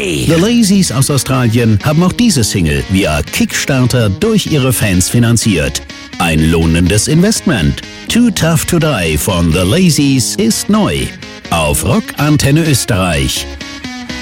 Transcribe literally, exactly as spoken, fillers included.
Die The Lazies aus Australien haben auch diese Single via Kickstarter durch ihre Fans finanziert. Ein lohnendes Investment. Too Tough to Die von The Lazies ist neu. Auf Rock Antenne Österreich.